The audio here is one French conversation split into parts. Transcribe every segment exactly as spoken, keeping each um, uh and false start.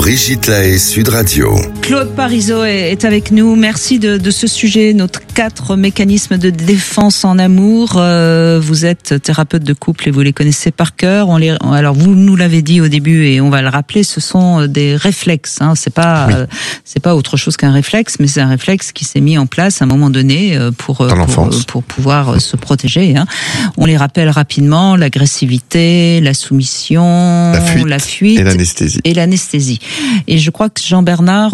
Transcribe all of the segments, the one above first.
Brigitte Lahaie, Sud Radio. Claude Parisot est avec nous. Merci de, de ce sujet, notre quatre mécanismes de défense en amour. Euh, vous êtes thérapeute de couple et vous les connaissez par cœur. On les, alors vous nous l'avez dit au début et on va le rappeler, ce sont des réflexes. Hein. C'est pas, oui. euh, c'est pas autre chose qu'un réflexe, mais c'est un réflexe qui s'est mis en place à un moment donné pour pour, pour pouvoir se protéger. Hein. On les rappelle rapidement: l'agressivité, la soumission, la fuite, la fuite et l'anesthésie. Et l'anesthésie. Et je crois que Jean-Bernard,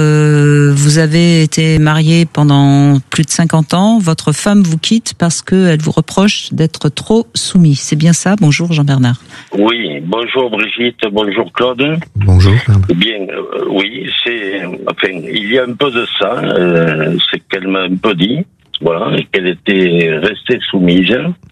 euh, vous avez été marié pendant plus de cinquante ans. Votre femme vous quitte parce qu'elle vous reproche d'être trop soumis. C'est bien ça? Bonjour Jean-Bernard. Oui, bonjour Brigitte, bonjour Claude. Bonjour. Eh bien, euh, oui, c'est, enfin, il y a un peu de ça. Euh, c'est qu'elle m'a un peu dit, voilà, qu'elle était restée soumise,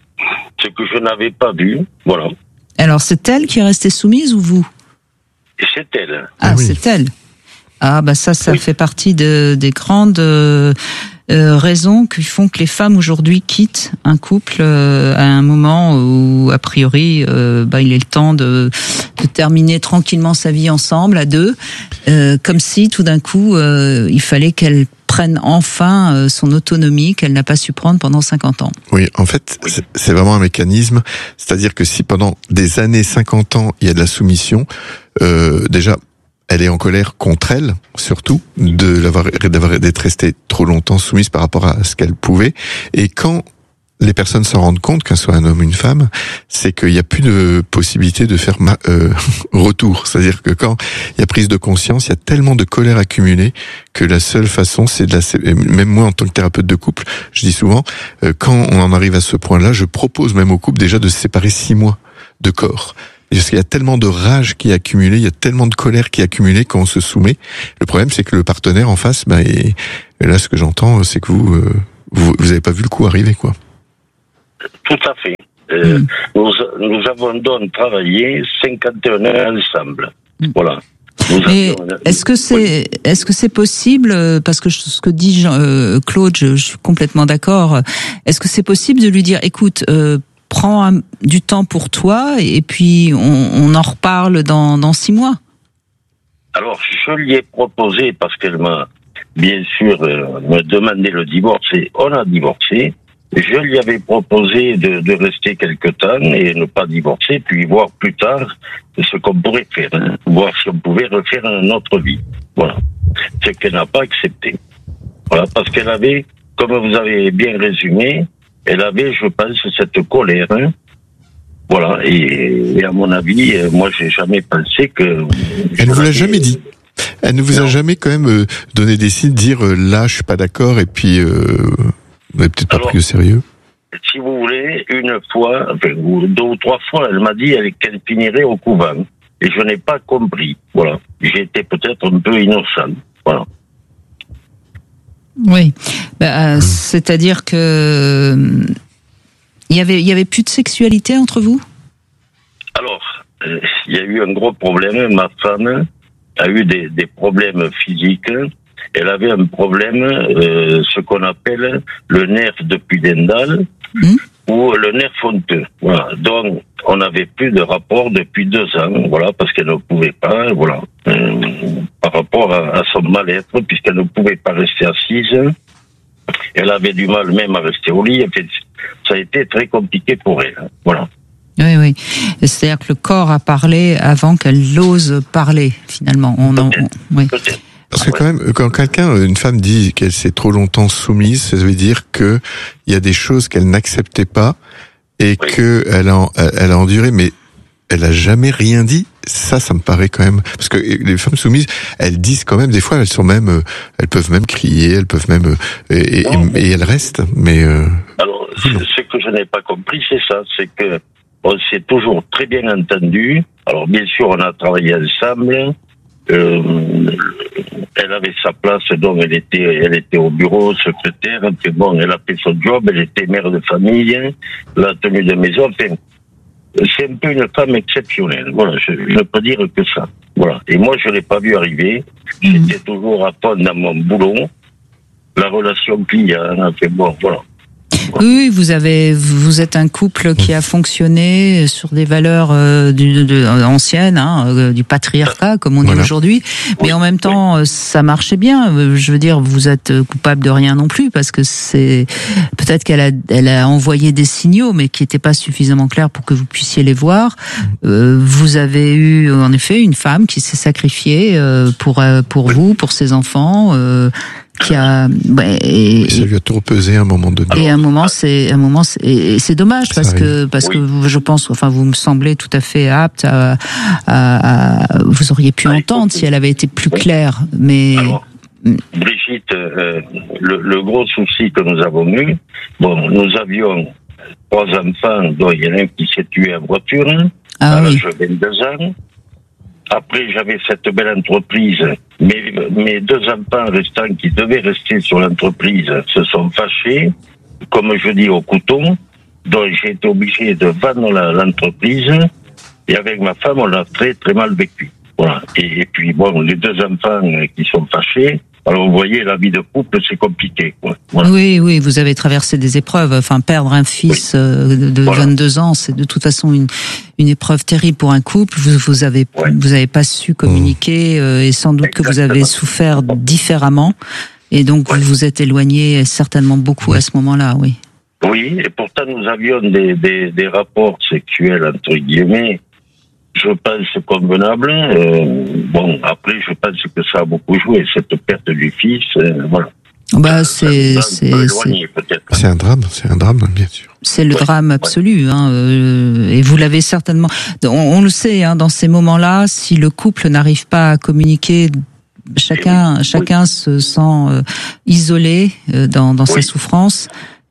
ce que je n'avais pas vu, voilà. Alors c'est elle qui est restée soumise ou vous? C'est elle. Ah, ah oui. C'est elle. Ah, bah ça, ça oui. fait partie de, des grandes euh, euh, raisons qui font que les femmes aujourd'hui quittent un couple euh, à un moment où, a priori, euh, bah, il est le temps de, de terminer tranquillement sa vie ensemble, à deux, euh, comme si tout d'un coup, euh, il fallait qu'elle prenne enfin euh, son autonomie qu'elle n'a pas su prendre pendant cinquante ans. Oui, en fait, c'est, c'est vraiment un mécanisme, c'est-à-dire que si pendant des années, cinquante ans, il y a de la soumission, euh, déjà, elle est en colère contre elle, surtout, de l'avoir, d'avoir, d'être restée trop longtemps soumise par rapport à ce qu'elle pouvait. Et quand les personnes s'en rendent compte, qu'un soit un homme ou une femme, c'est qu'il n'y a plus de possibilité de faire ma, euh, retour. C'est-à-dire que quand il y a prise de conscience, il y a tellement de colère accumulée que la seule façon, c'est de la... Même moi, en tant que thérapeute de couple, je dis souvent, euh, quand on en arrive à ce point-là, je propose même au couple déjà de se séparer six mois de corps. Parce qu'il y a tellement de rage qui est accumulée, il y a tellement de colère qui est accumulée quand on se soumet. Le problème, c'est que le partenaire en face, bah, et, et là, ce que j'entends, c'est que vous, euh, vous, vous avez pas vu le coup arriver, quoi. Tout à fait. Euh, mmh. nous, nous avons donc travaillé cinquante et un heures ensemble. Mmh. Voilà. Mais est-ce que c'est, est-ce que c'est possible, parce que ce que dit Jean, euh, Claude, je, je suis complètement d'accord. Est-ce que c'est possible de lui dire, écoute, euh, prends un, du temps pour toi et puis on, on en reparle dans, dans six mois? Alors, je lui ai proposé, parce qu'elle m'a, bien sûr, euh, me demandé le divorce, et on a divorcé. Je lui avais proposé de, de rester quelque temps et ne pas divorcer, puis voir plus tard ce qu'on pourrait faire, hein, voir si on pouvait refaire notre vie. Voilà. Ce qu'elle n'a pas accepté. Voilà, parce qu'elle avait, comme vous avez bien résumé, elle avait, je pense, cette colère. Hein. Voilà. Et, et à mon avis, moi, j'ai jamais pensé que... Elle ne vous l'a jamais dit. Elle ne vous non. a jamais quand même euh, donné des signes de dire euh, là, je suis pas d'accord, et puis... Euh... Vous n'avez peut-être pas Alors, pris au sérieux? Si vous voulez, une fois, enfin, deux ou trois fois, elle m'a dit qu'elle finirait au couvent. Et je n'ai pas compris. Voilà. J'ai été peut-être un peu innocent. Voilà. Oui. Bah, euh, c'est-à-dire que il y avait, il y avait plus de sexualité entre vous? Alors, euh, il y a eu un gros problème. Ma femme a eu des, des problèmes physiques. Elle avait un problème, euh, ce qu'on appelle le nerf de pudendal, mmh. ou le nerf fonteux. Voilà. Donc, on n'avait plus de rapport depuis deux ans, voilà, parce qu'elle ne pouvait pas, voilà, euh, par rapport à, à son mal-être, puisqu'elle ne pouvait pas rester assise. Elle avait du mal même à rester au lit. En fait, ça a été très compliqué pour elle. Voilà. Oui, oui. C'est-à-dire que le corps a parlé avant qu'elle ose parler, finalement. On en, on, oui. Peut-être. Parce que quand même, quand quelqu'un, une femme dit qu'elle s'est trop longtemps soumise, ça veut dire que il y a des choses qu'elle n'acceptait pas et oui. que elle a, elle a enduré, mais elle a jamais rien dit. Ça, ça me paraît quand même, parce que les femmes soumises, elles disent quand même, des fois, elles sont même, elles peuvent même crier, elles peuvent même, et, non, et, et elles restent, mais. Euh, alors, ce que je n'ai pas compris, c'est ça, c'est que on s'est toujours très bien entendu. Alors, bien sûr, on a travaillé ensemble. Euh, elle avait sa place, donc elle était, elle était au bureau, secrétaire. Enfin bon, elle a fait son job, elle était mère de famille, la tenue de maison. Enfin, c'est un peu une femme exceptionnelle. Voilà, je ne peux dire que ça. Voilà. Et moi, je l'ai pas vu arriver. Mmh. J'étais toujours à fond dans mon boulot. La relation client, enfin bon, voilà. Oui, vous avez, vous êtes un couple qui a fonctionné sur des valeurs euh, du, de, anciennes, hein, euh, du patriarcat, comme on dit voilà. aujourd'hui. Mais en même temps, ça marchait bien. Je veux dire, vous êtes coupable de rien non plus, parce que c'est peut-être qu'elle a, elle a envoyé des signaux, mais qui n'étaient pas suffisamment clairs pour que vous puissiez les voir. Euh, vous avez eu, en effet, une femme qui s'est sacrifiée euh, pour pour vous, pour ses enfants. Euh, qui a ouais, et, et ça lui a trop pesé à un moment donné. et à un moment c'est un moment c'est, et c'est dommage parce que parce oui. que je pense enfin vous me semblez tout à fait apte à, à, à vous auriez pu ah, entendre si elle avait été plus oui. claire, mais alors, Brigitte, euh, le, le gros souci que nous avons eu, bon, nous avions trois enfants dont il y en a un qui s'est tué en voiture ah, à oui. l'âge de vingt-deux ans. Après, j'avais cette belle entreprise. Mes, mes deux enfants restants qui devaient rester sur l'entreprise se sont fâchés, comme je dis, au couteau. Donc, j'ai été obligé de vendre la, l'entreprise. Et avec ma femme, on l'a très, très mal vécu. Voilà. Et, et puis, bon, les deux enfants qui sont fâchés. Alors, vous voyez, la vie de couple, c'est compliqué, quoi. Voilà. Oui, oui, vous avez traversé des épreuves. Enfin, perdre un fils oui. de, de voilà. vingt-deux ans, c'est de toute façon une, une épreuve terrible pour un couple. Vous, vous avez, ouais. vous avez pas su communiquer euh, et sans doute Exactement. que vous avez souffert différemment. Et donc, ouais. vous vous êtes éloigné certainement beaucoup à ce moment-là, oui. Oui, et pourtant, nous avions des, des, des rapports sexuels, entre guillemets, je pense convenable. Euh, bon, après, je pense que ça a beaucoup joué, cette perte du fils. Euh, voilà. Bah, c'est, c'est, c'est, c'est un drame, c'est un drame, bien sûr. C'est le ouais, drame absolu, ouais. hein, euh, et vous l'avez certainement. On, on le sait, hein, dans ces moments-là, si le couple n'arrive pas à communiquer, chacun, oui, chacun oui. se sent euh, isolé euh, dans, dans oui. sa souffrance.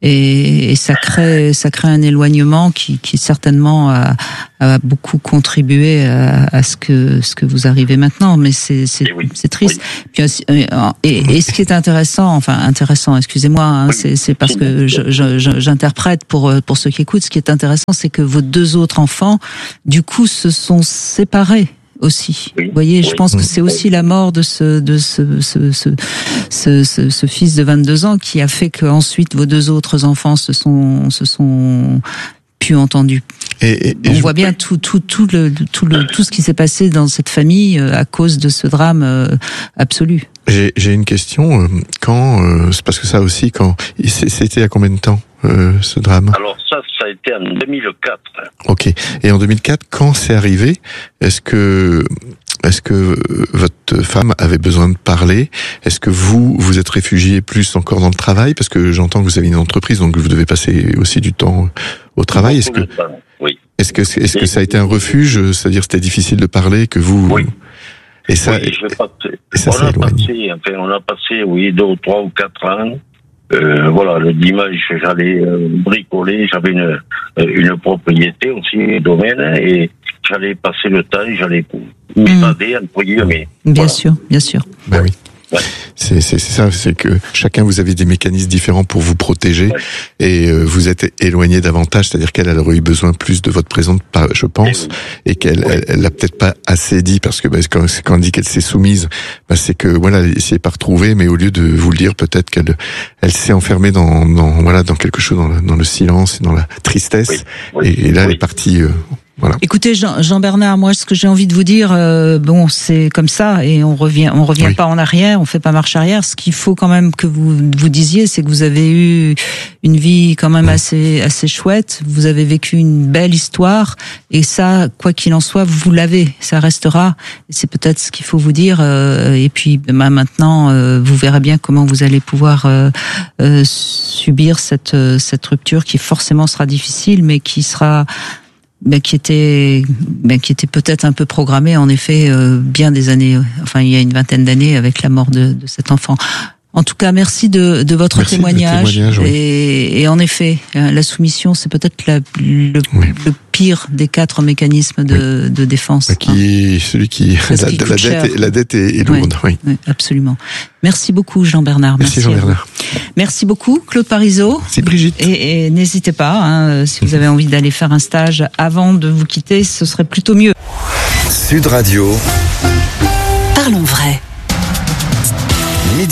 Et, et ça crée, ça crée un éloignement qui, qui certainement a, a beaucoup contribué à, à ce que, ce que vous arrivez maintenant. Mais c'est, c'est, oui. c'est triste. Oui. Puis aussi, et, et ce qui est intéressant, enfin intéressant, excusez-moi, hein, oui. c'est, c'est parce que je, je, je, j'interprète pour pour ceux qui écoutent. Ce qui est intéressant, c'est que vos deux autres enfants, du coup, se sont séparés. Aussi, oui, vous voyez, oui, je pense oui, que c'est aussi la mort de ce de ce ce ce, ce, ce, ce fils de vingt-deux ans qui a fait que ensuite vos deux autres enfants se sont se sont plus entendus. Et, et, On et voit je... bien tout tout tout le tout le tout ce qui s'est passé dans cette famille à cause de ce drame euh, absolu. J'ai j'ai une question. Quand euh, c'est parce que ça aussi quand c'était à combien de temps euh, ce drame? Alors ça ça a été en deux mille quatre. Ok. Et en deux mille quatre, quand c'est arrivé, est-ce que est-ce que votre femme avait besoin de parler? Est-ce que vous vous êtes réfugié plus encore dans le travail parce que j'entends que vous avez une entreprise donc vous devez passer aussi du temps au travail? Est-ce que oui. Est-ce que est-ce que ça a été un refuge? C'est-à-dire c'était difficile de parler que vous Oui. Et ça, oui, je passé, et ça on a passé, enfin, on a passé, oui, deux ou trois ou quatre ans. Euh, voilà, le dimanche, j'allais euh, bricoler, j'avais une euh, une propriété aussi, un domaine, et j'allais passer le temps, j'allais m'évader, entre guillemets. Bien voilà. sûr, bien sûr. Ben oui. Ouais. C'est, c'est, c'est ça, c'est que chacun vous avez des mécanismes différents pour vous protéger ouais. et euh, vous êtes éloigné davantage, c'est-à-dire qu'elle elle aurait eu besoin plus de votre présence, je pense, et, oui. et qu'elle ouais. elle, elle l'a peut-être pas assez dit parce que bah, quand, quand on dit qu'elle s'est soumise, bah, c'est que voilà, elle s'est pas retrouvée, mais au lieu de vous le dire, peut-être qu'elle elle s'est enfermée dans, dans voilà dans quelque chose, dans le, dans le silence, et dans la tristesse, oui. Oui. Et, et là oui. elle est partie. Euh, Voilà. Écoutez, Jean, Jean-Bernard, moi, ce que j'ai envie de vous dire, euh, bon, c'est comme ça, et on revient, on revient oui. pas en arrière, on fait pas marche arrière. Ce qu'il faut quand même que vous vous disiez, c'est que vous avez eu une vie quand même assez assez chouette. Vous avez vécu une belle histoire, et ça, quoi qu'il en soit, vous l'avez, ça restera. C'est peut-être ce qu'il faut vous dire. Euh, et puis, bah, maintenant, euh, vous verrez bien comment vous allez pouvoir euh, euh, subir cette cette rupture qui forcément sera difficile, mais qui sera Ben, qui était, ben, qui était peut-être un peu programmé, en effet, euh, bien des années, enfin il y a une vingtaine d'années avec la mort de, de cet enfant. En tout cas, merci de, de votre merci témoignage. témoignage oui. et, et en effet, la soumission, c'est peut-être la, le, oui. le pire des quatre mécanismes de, oui. de défense. Qui hein. est celui qui la, la, dette est, la dette est, est lourde. Oui. Oui. Oui, absolument. Merci beaucoup, Jean-Bernard. Merci, merci Jean-Bernard. Merci beaucoup, Claude Parizeau. Merci Brigitte. Et, et n'hésitez pas, hein, si vous avez envie d'aller faire un stage avant de vous quitter, ce serait plutôt mieux. Sud Radio. Parlons vrai. Midi.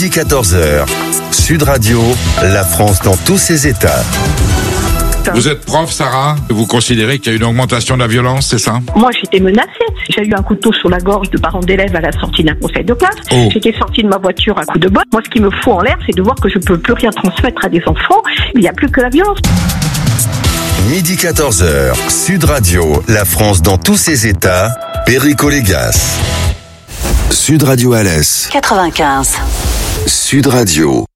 Midi quatorze heures. Sud Radio, la France dans tous ses états. Vous êtes prof, Sarah. Vous considérez qu'il y a une augmentation de la violence, c'est ça? Moi, j'étais menacée. J'ai eu un couteau sur la gorge de parents d'élèves à la sortie d'un conseil de classe. Oh. J'étais sortie de ma voiture à coups de botte. Moi, ce qui me fout en l'air, c'est de voir que je peux plus rien transmettre à des enfants. Il n'y a plus que la violence. Midi quatorze heures. Sud Radio, la France dans tous ses états. Perico-Légas. Sud Radio Alès. quatre-vingt-quinze. Sud Radio.